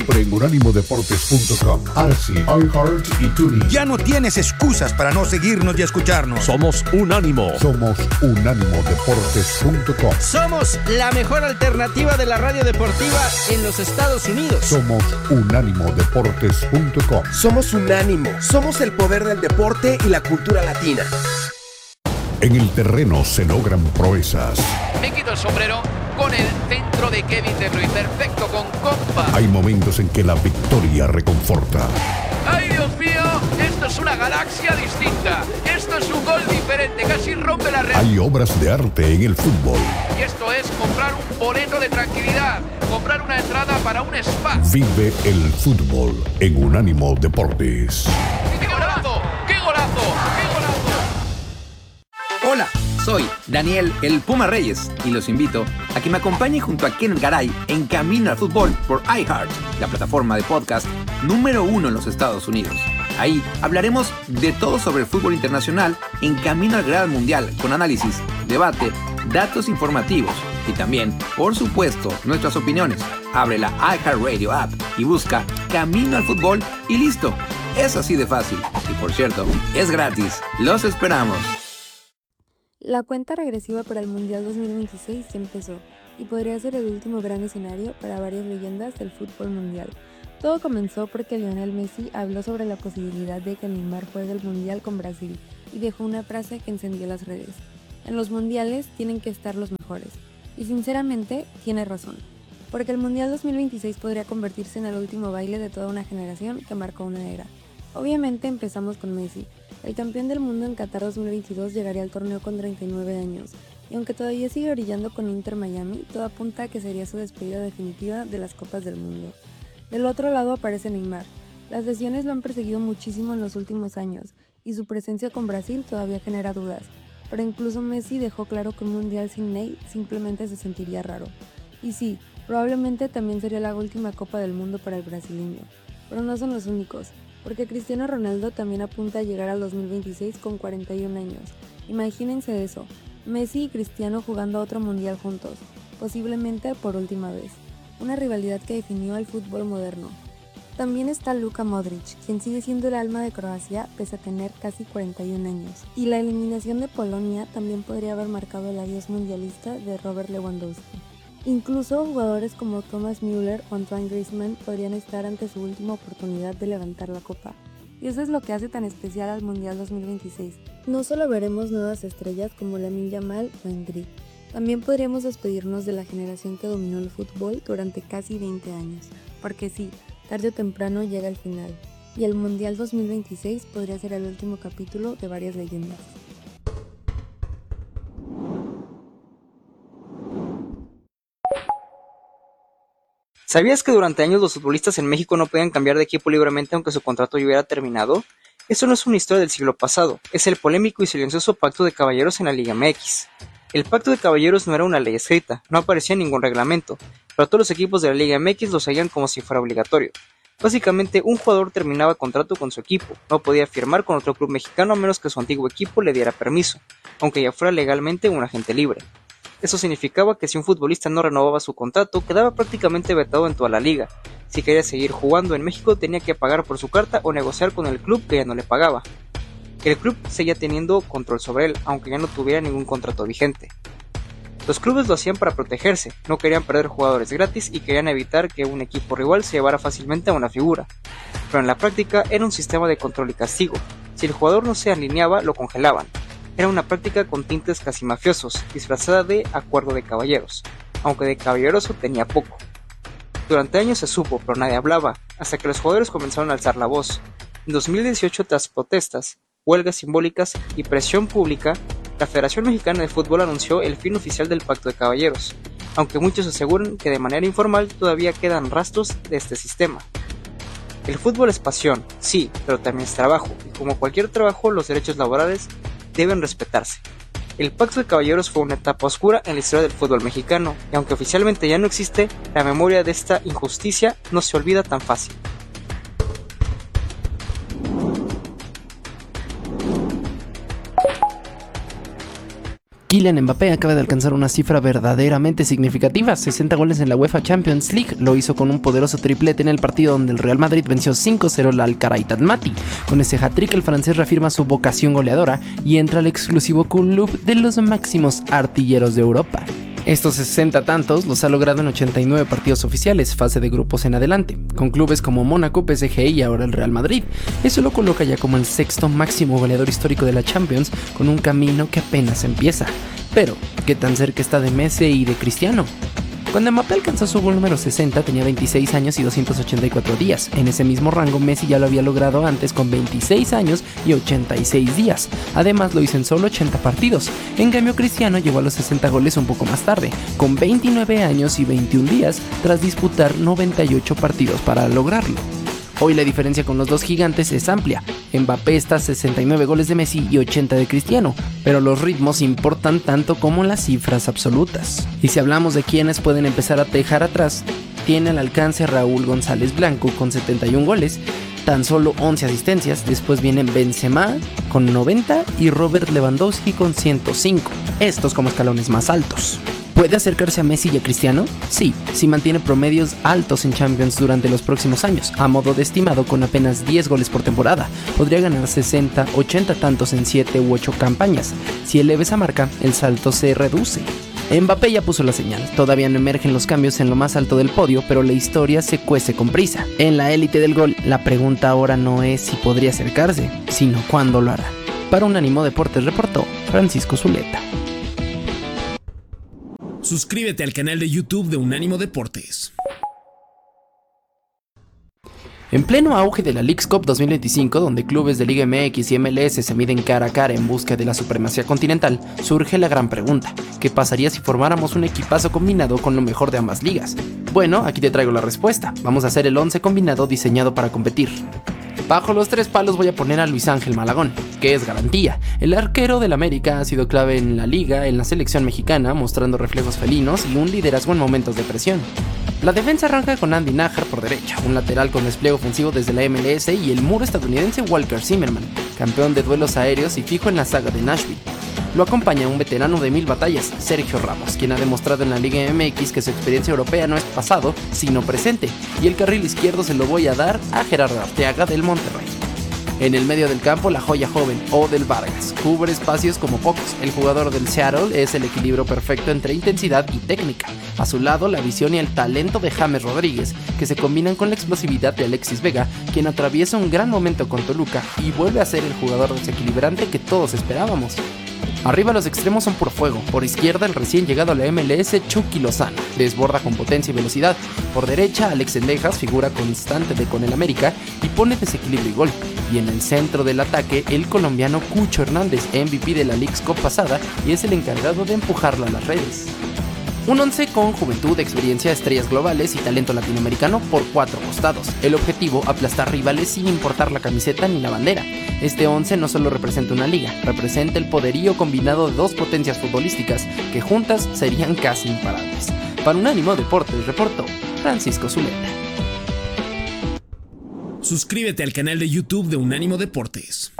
En unánimodeportes.com, Arsi, iHeart y TuneIn. Ya no tienes excusas para no seguirnos y escucharnos. Somos Unánimo. Somos unánimodeportes.com. Somos la mejor alternativa de la radio deportiva en los Estados Unidos. Somos unánimodeportes.com. Somos Unánimo. Somos el poder del deporte y la cultura latina. En el terreno se logran proezas. Me quito el sombrero con el centro de Kevin De Bruyne, perfecto con compa. Hay momentos en que la victoria reconforta. ¡Ay, Dios mío! Esto es una galaxia distinta. Esto es un gol diferente, casi rompe la red. Hay obras de arte en el fútbol. Y esto es comprar un boleto de tranquilidad, comprar una entrada para un spa. Vive el fútbol en Unánimo Deportes. ¡Qué golazo! ¡Qué golazo! ¡Qué golazo! Hola, soy Daniel el Puma Reyes y los invito a que me acompañen junto a Ken Garay en Camino al Fútbol por iHeart, la plataforma de podcast número 1 en los Estados Unidos. Ahí hablaremos de todo sobre el fútbol internacional en Camino al Gran Mundial, con análisis, debate, datos informativos y también, por supuesto, nuestras opiniones. Abre la iHeartRadio app y busca Camino al Fútbol y listo. Es así de fácil. Y por cierto, es gratis. Los esperamos. La cuenta regresiva para el Mundial 2026 ya empezó y podría ser el último gran escenario para varias leyendas del fútbol mundial. Todo comenzó porque Lionel Messi habló sobre la posibilidad de que Neymar juegue el Mundial con Brasil y dejó una frase que encendió las redes. En los mundiales tienen que estar los mejores. Y sinceramente, tiene razón, porque el Mundial 2026 podría convertirse en el último baile de toda una generación que marcó una era. Obviamente empezamos con Messi. El campeón del mundo en Qatar 2022 llegaría al torneo con 39 años, y aunque todavía sigue brillando con Inter Miami, todo apunta a que sería su despedida definitiva de las Copas del Mundo. Del otro lado aparece Neymar. Las lesiones lo han perseguido muchísimo en los últimos años, y su presencia con Brasil todavía genera dudas, pero incluso Messi dejó claro que un mundial sin Ney simplemente se sentiría raro. Y sí, probablemente también sería la última Copa del Mundo para el brasileño, pero no son los únicos, porque Cristiano Ronaldo también apunta a llegar al 2026 con 41 años. Imagínense eso, Messi y Cristiano jugando a otro mundial juntos, posiblemente por última vez. Una rivalidad que definió el fútbol moderno. También está Luka Modric, quien sigue siendo el alma de Croacia pese a tener casi 41 años. Y la eliminación de Polonia también podría haber marcado el adiós mundialista de Robert Lewandowski. Incluso jugadores como Thomas Müller o Antoine Griezmann podrían estar ante su última oportunidad de levantar la copa. Y eso es lo que hace tan especial al Mundial 2026. No solo veremos nuevas estrellas como Lamine Yamal o Endrick, también podríamos despedirnos de la generación que dominó el fútbol durante casi 20 años. Porque sí, tarde o temprano llega el final. Y el Mundial 2026 podría ser el último capítulo de varias leyendas. ¿Sabías que durante años los futbolistas en México no podían cambiar de equipo libremente aunque su contrato ya hubiera terminado? Eso no es una historia del siglo pasado, es el polémico y silencioso Pacto de Caballeros en la Liga MX. El Pacto de Caballeros no era una ley escrita, no aparecía en ningún reglamento, pero todos los equipos de la Liga MX lo seguían como si fuera obligatorio. Básicamente, un jugador terminaba contrato con su equipo, no podía firmar con otro club mexicano a menos que su antiguo equipo le diera permiso, aunque ya fuera legalmente un agente libre. Eso significaba que si un futbolista no renovaba su contrato, quedaba prácticamente vetado en toda la liga. Si quería seguir jugando en México, tenía que pagar por su carta o negociar con el club que ya no le pagaba. El club seguía teniendo control sobre él, aunque ya no tuviera ningún contrato vigente. Los clubes lo hacían para protegerse, no querían perder jugadores gratis y querían evitar que un equipo rival se llevara fácilmente a una figura. Pero en la práctica era un sistema de control y castigo. Si el jugador no se alineaba, lo congelaban. Era una práctica con tintes casi mafiosos, disfrazada de acuerdo de caballeros, aunque de caballeroso tenía poco. Durante años se supo, pero nadie hablaba, hasta que los jugadores comenzaron a alzar la voz. En 2018, tras protestas, huelgas simbólicas y presión pública, la Federación Mexicana de Fútbol anunció el fin oficial del Pacto de Caballeros, aunque muchos aseguran que de manera informal todavía quedan rastros de este sistema. El fútbol es pasión, sí, pero también es trabajo, y como cualquier trabajo, los derechos laborales deben respetarse. El Pacto de Caballeros fue una etapa oscura en la historia del fútbol mexicano, y aunque oficialmente ya no existe, la memoria de esta injusticia no se olvida tan fácil. Kylian Mbappé acaba de alcanzar una cifra verdaderamente significativa, 60 goles en la UEFA Champions League. Lo hizo con un poderoso triplete en el partido donde el Real Madrid venció 5-0 al Al-Kharaitat Mati. Con ese hat-trick el francés reafirma su vocación goleadora y entra al exclusivo club de los máximos artilleros de Europa. Estos 60 tantos los ha logrado en 89 partidos oficiales, fase de grupos en adelante, con clubes como Mónaco, PSG y ahora el Real Madrid. Eso lo coloca ya como el sexto máximo goleador histórico de la Champions, con un camino que apenas empieza. Pero, ¿qué tan cerca está de Messi y de Cristiano? Cuando Mbappé alcanzó su gol número 60 tenía 26 años y 284 días. En ese mismo rango Messi ya lo había logrado antes con 26 años y 86 días. Además lo hizo en solo 80 partidos. En cambio Cristiano llegó a los 60 goles un poco más tarde, con 29 años y 21 días tras disputar 98 partidos para lograrlo. Hoy la diferencia con los dos gigantes es amplia. Mbappé está a 69 goles de Messi y 80 de Cristiano, pero los ritmos importan tanto como las cifras absolutas. Y si hablamos de quienes pueden empezar a dejar atrás, tiene al alcance a Raúl González Blanco con 71 goles, tan solo 11 asistencias, después vienen Benzema con 90 y Robert Lewandowski con 105, estos como escalones más altos. ¿Puede acercarse a Messi y a Cristiano? Sí, si mantiene promedios altos en Champions durante los próximos años. A modo de estimado, con apenas 10 goles por temporada, podría ganar 60, 80 tantos en 7 u 8 campañas. Si eleva esa marca, el salto se reduce. Mbappé ya puso la señal, todavía no emergen los cambios en lo más alto del podio, pero la historia se cuece con prisa. En la élite del gol, la pregunta ahora no es si podría acercarse, sino cuándo lo hará. Para Unánimo Deportes reportó Francisco Zuleta. Suscríbete al canal de YouTube de Unánimo Deportes. En pleno auge de la Leagues Cup 2025, donde clubes de Liga MX y MLS se miden cara a cara en busca de la supremacía continental, surge la gran pregunta: ¿qué pasaría si formáramos un equipazo combinado con lo mejor de ambas ligas? Bueno, aquí te traigo la respuesta. Vamos a hacer el 11 combinado diseñado para competir. Bajo los 3 palos voy a poner a Luis Ángel Malagón, que es garantía. El arquero del América ha sido clave en la liga, en la selección mexicana, mostrando reflejos felinos y un liderazgo en momentos de presión. La defensa arranca con Andy Nájar por derecha, un lateral con despliegue ofensivo desde la MLS y el muro estadounidense Walker Zimmerman, campeón de duelos aéreos y fijo en la saga de Nashville. Lo acompaña un veterano de 1000 batallas, Sergio Ramos, quien ha demostrado en la Liga MX que su experiencia europea no es pasado, sino presente, y el carril izquierdo se lo voy a dar a Gerardo Arteaga del Monterrey. En el medio del campo, la joya joven, Odell Vargas, cubre espacios como pocos. El jugador del Seattle es el equilibrio perfecto entre intensidad y técnica. A su lado, la visión y el talento de James Rodríguez, que se combinan con la explosividad de Alexis Vega, quien atraviesa un gran momento con Toluca y vuelve a ser el jugador desequilibrante que todos esperábamos. Arriba los extremos son por fuego. Por izquierda el recién llegado a la MLS Chucky Lozano, desborda con potencia y velocidad. Por derecha Alex Sendejas, figura constante con el América y pone desequilibrio y gol. Y en el centro del ataque el colombiano Cucho Hernández, MVP de la Leagues Cup pasada y es el encargado de empujarla a las redes. Un 11 con juventud, experiencia, estrellas globales y talento latinoamericano por 4 costados. El objetivo, aplastar rivales sin importar la camiseta ni la bandera. Este 11 no solo representa una liga, representa el poderío combinado de 2 potencias futbolísticas que juntas serían casi imparables. Para Unánimo Deportes reportó Francisco Zuleta. Suscríbete al canal de YouTube de Unánimo Deportes.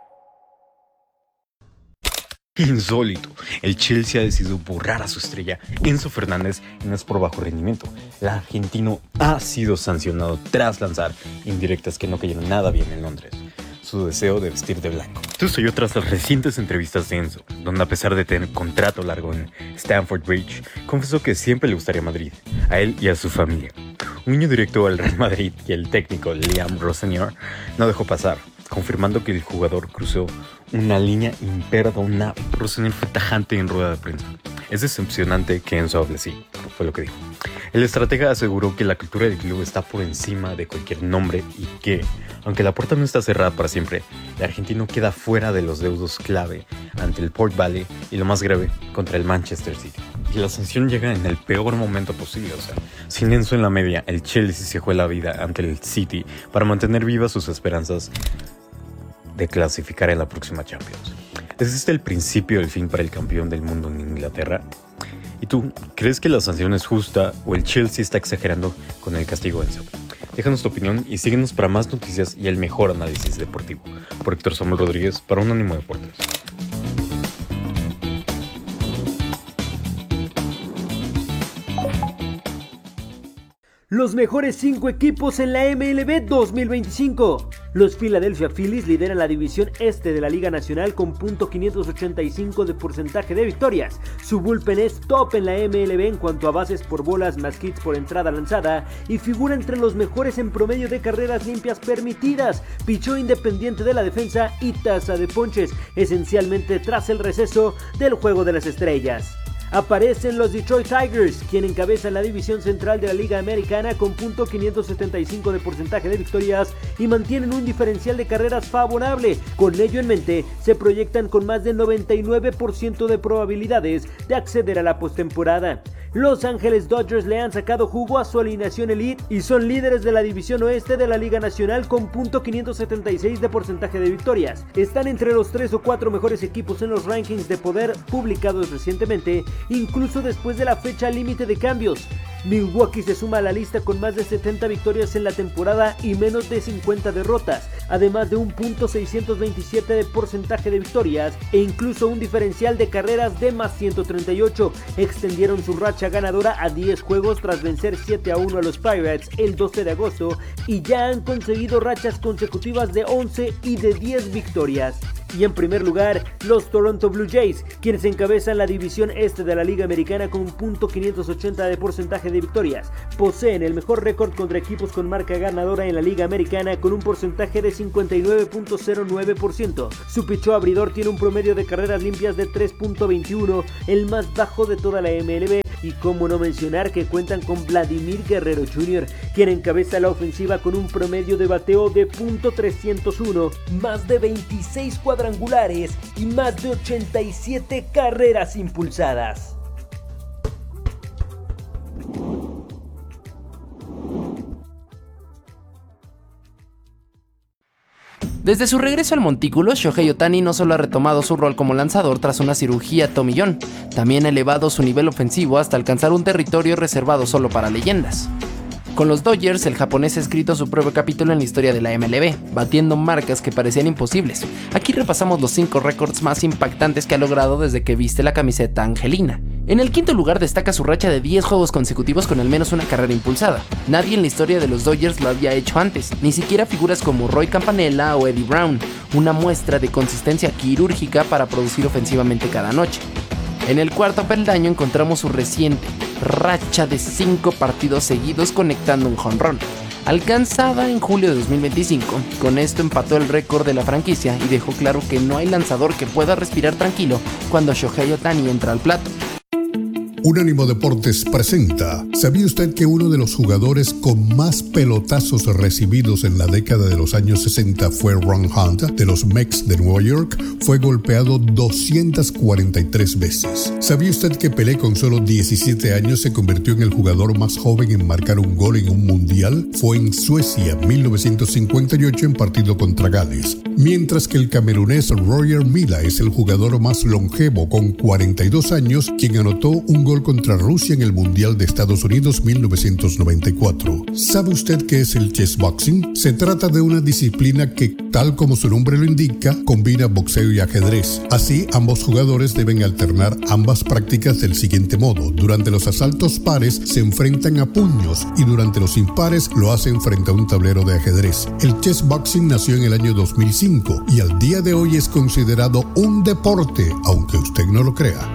Insólito, el Chelsea ha decidido borrar a su estrella Enzo Fernández y no es por bajo rendimiento. El argentino ha sido sancionado tras lanzar indirectas que no cayeron nada bien en Londres. Su deseo de vestir de blanco. Esto se oyó tras las recientes entrevistas de Enzo, donde a pesar de tener contrato largo en Stamford Bridge, confesó que siempre le gustaría Madrid, a él y a su familia. Un guiño directo al Real Madrid y el técnico Liam Rossinier no dejó pasar, confirmando que el jugador cruzó una línea imperdonable. Rossinier fue tajante en rueda de prensa. Es decepcionante que Enzo hable así, fue lo que dijo. El estratega aseguró que la cultura del club está por encima de cualquier nombre y que, aunque la puerta no está cerrada para siempre, el argentino queda fuera de los deudos clave ante el Port Vale y lo más grave, contra el Manchester City. Y la sanción llega en el peor momento posible, sin Enzo en la media, el Chelsea se juega la vida ante el City para mantener vivas sus esperanzas de clasificar en la próxima Champions. ¿Es este el principio del fin para el campeón del mundo en Inglaterra? ¿Y tú, crees que la sanción es justa o el Chelsea está exagerando con el castigo de Enzo? Déjanos tu opinión y síguenos para más noticias y el mejor análisis deportivo. Por Héctor Samuel Rodríguez, para Unánimo Deportes. los mejores 5 equipos en la MLB 2025. Los Philadelphia Phillies lideran la división este de la Liga Nacional con .585 de porcentaje de victorias. Su bullpen es top en la MLB en cuanto a bases por bolas más hits por entrada lanzada y figura entre los mejores en promedio de carreras limpias permitidas, pichó independiente de la defensa y tasa de ponches, esencialmente tras el receso del Juego de las Estrellas. Aparecen los Detroit Tigers, quien encabezan la división central de la Liga Americana con .575 de porcentaje de victorias y mantienen un diferencial de carreras favorable. Con ello en mente, se proyectan con más del 99% de probabilidades de acceder a la postemporada. Los Ángeles Dodgers le han sacado jugo a su alineación elite y son líderes de la división oeste de la Liga Nacional con .576 de porcentaje de victorias. Están entre los 3 o 4 mejores equipos en los rankings de poder publicados recientemente, incluso después de la fecha límite de cambios. Milwaukee se suma a la lista con más de 70 victorias en la temporada y menos de 50 derrotas, además de un .627 de porcentaje de victorias e incluso un diferencial de carreras de más 138. Extendieron su racha ganadora a 10 juegos tras vencer 7-1 a los Pirates el 12 de agosto y ya han conseguido rachas consecutivas de 11 y de 10 victorias. Y en primer lugar, los Toronto Blue Jays, quienes encabezan la división este de la Liga Americana con .580 de porcentaje de victorias. Poseen el mejor récord contra equipos con marca ganadora en la Liga Americana con un porcentaje de 59.09%. Su pichó abridor tiene un promedio de carreras limpias de 3.21, el más bajo de toda la MLB. Y cómo no mencionar que cuentan con Vladimir Guerrero Jr., quien encabeza la ofensiva con un promedio de bateo de .301, más de 26 cuadrangulares y más de 87 carreras impulsadas. Desde su regreso al montículo, Shohei Ohtani no solo ha retomado su rol como lanzador tras una cirugía tomillón, también ha elevado su nivel ofensivo hasta alcanzar un territorio reservado solo para leyendas. Con los Dodgers, el japonés ha escrito su propio capítulo en la historia de la MLB, batiendo marcas que parecían imposibles. Aquí repasamos los 5 récords más impactantes que ha logrado desde que viste la camiseta angelina. En el quinto lugar destaca su racha de 10 juegos consecutivos con al menos una carrera impulsada. Nadie en la historia de los Dodgers lo había hecho antes, ni siquiera figuras como Roy Campanella o Eddie Brown, una muestra de consistencia quirúrgica para producir ofensivamente cada noche. En el cuarto peldaño encontramos su reciente racha de 5 partidos seguidos conectando un jonrón, alcanzada en julio de 2025. Con esto empató el récord de la franquicia y dejó claro que no hay lanzador que pueda respirar tranquilo cuando Shohei Ohtani entra al plato. Unánimo Deportes presenta. ¿Sabía usted que uno de los jugadores con más pelotazos recibidos en la década de los años 60 fue Ron Hunt, de los Mets de Nueva York? Fue golpeado 243 veces. ¿Sabía usted que Pelé con solo 17 años se convirtió en el jugador más joven en marcar un gol en un mundial? Fue en Suecia, 1958, en partido contra Gales. Mientras que el camerunés Roger Milla es el jugador más longevo con 42 años, quien anotó un gol contra Rusia en el Mundial de Estados Unidos 1994. ¿Sabe usted qué es el chessboxing? Se trata de una disciplina que, tal como su nombre lo indica, combina boxeo y ajedrez. Así, ambos jugadores deben alternar ambas prácticas del siguiente modo. Durante los asaltos pares se enfrentan a puños y durante los impares lo hacen frente a un tablero de ajedrez. El chessboxing nació en el año 2005 y al día de hoy es considerado un deporte, aunque usted no lo crea.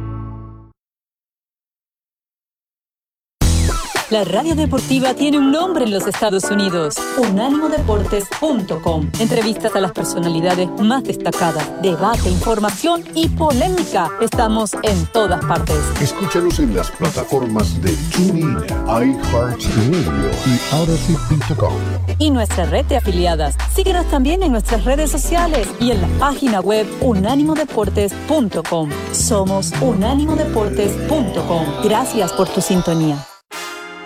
La radio deportiva tiene un nombre en los Estados Unidos: unánimodeportes.com. Entrevistas a las personalidades más destacadas, debate, información y polémica. Estamos en todas partes. Escúchanos en las plataformas de TuneIn, iHeartRadio y Odyssey.com. Y nuestra red de afiliadas. Síguenos también en nuestras redes sociales y en la página web unánimodeportes.com. Somos unánimodeportes.com. Gracias por tu sintonía.